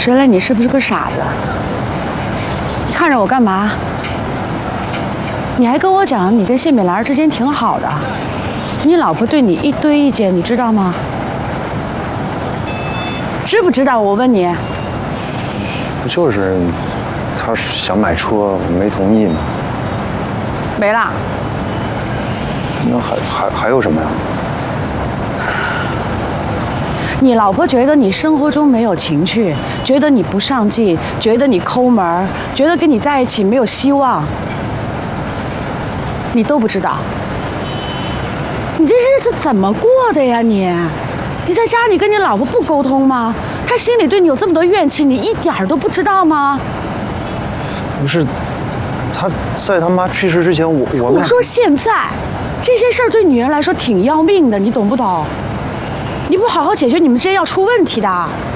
水磊，你是不是个傻子？你看着我干嘛？你还跟我讲你跟谢美兰之间挺好的，你老婆对你一堆意见，你知道吗？知不知道？我问你。 不就是他想买车没同意吗？ 没了。 那还有什么呀？ 你老婆觉得你生活中没有情趣，觉得你不上进，觉得你抠门，觉得跟你在一起没有希望，你都不知道。你这日子怎么过的呀你？你在家你跟你老婆不沟通吗？她心里对你有这么多怨气，你一点都不知道吗？ 不是，他在他妈去世之前，我说现在，这些事儿对女人来说挺要命的，你懂不懂？你不好好解决，你们之间要出问题的。